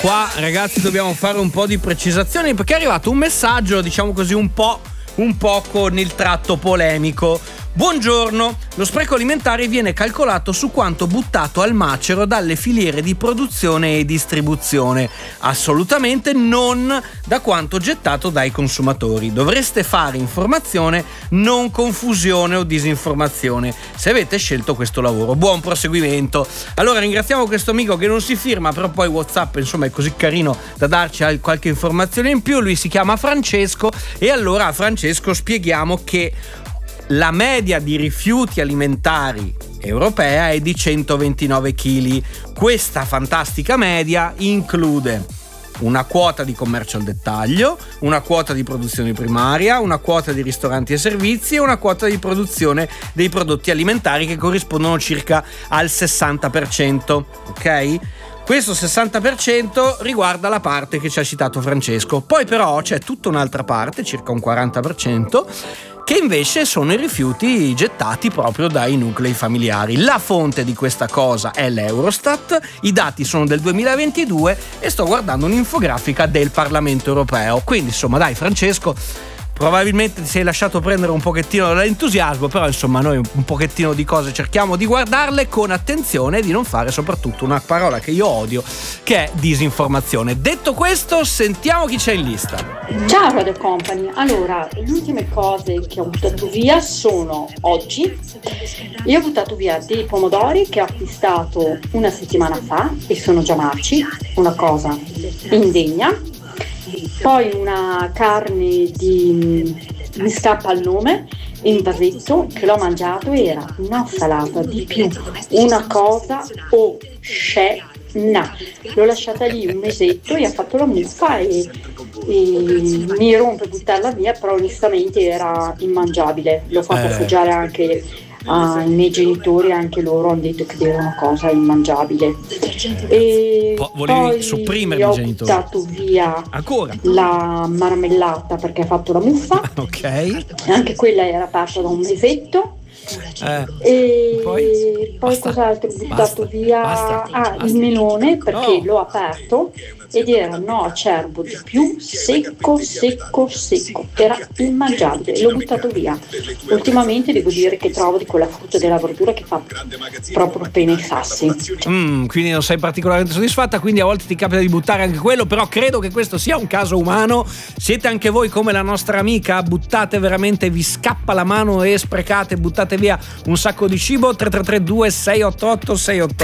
qua, ragazzi, dobbiamo fare un po' di precisazioni perché è arrivato un messaggio, diciamo così, un poco nel tratto polemico. Buongiorno, lo spreco alimentare viene calcolato su quanto buttato al macero dalle filiere di produzione e distribuzione, assolutamente non da quanto gettato dai consumatori. Dovreste fare informazione, non confusione o disinformazione, se avete scelto questo lavoro. Buon proseguimento. Allora ringraziamo questo amico che non si firma, però poi WhatsApp insomma è così carino da darci qualche informazione in più. Lui si chiama Francesco e allora a Francesco spieghiamo che la media di rifiuti alimentari europea è di 129 kg. Questa fantastica media include una quota di commercio al dettaglio, una quota di produzione primaria, una quota di ristoranti e servizi e una quota di produzione dei prodotti alimentari che corrispondono circa al 60%, ok? Questo 60% riguarda la parte che ci ha citato Francesco. Poi però c'è tutta un'altra parte, circa un 40%, che invece sono i rifiuti gettati proprio dai nuclei familiari. La fonte di questa cosa è l'Eurostat, i dati sono del 2022 e sto guardando un'infografica del Parlamento europeo. Quindi insomma dai Francesco, probabilmente ti sei lasciato prendere un pochettino dall'entusiasmo, però insomma noi un pochettino di cose cerchiamo di guardarle con attenzione e di non fare soprattutto una parola che io odio, che è disinformazione. Detto questo, sentiamo chi c'è in lista. Ciao Radio Company, allora le ultime cose che ho buttato via sono oggi. Io ho buttato via dei pomodori che ho acquistato una settimana fa e sono già marci, una cosa indegna. Poi una carne mi scappa il nome, in vasetto, che l'ho mangiato, era una salata di più, una cosa oscena. L'ho lasciata lì un mesetto e ha fatto la muffa e mi rompe buttarla via, però onestamente era immangiabile. L'ho fatto assaggiare anche ai miei genitori, anche loro hanno detto che era una cosa immangiabile. E volevi sopprimere i genitori? Ho buttato via ancora la marmellata perché ha fatto la muffa. Ok. E anche quella era passata da un mesetto. E poi cos'altro ho buttato via? Il melone perché l'ho aperto ed era acerbo di più, secco, era immangiabile, l'ho buttato via. Ultimamente devo dire che trovo di quella frutta della verdura che fa proprio pena ai sassi. Quindi non sei particolarmente soddisfatta, quindi a volte ti capita di buttare anche quello, però credo che questo sia un caso umano. Siete anche voi come la nostra amica, buttate veramente, vi scappa la mano e sprecate, buttate via un sacco di cibo? 3332 688 688.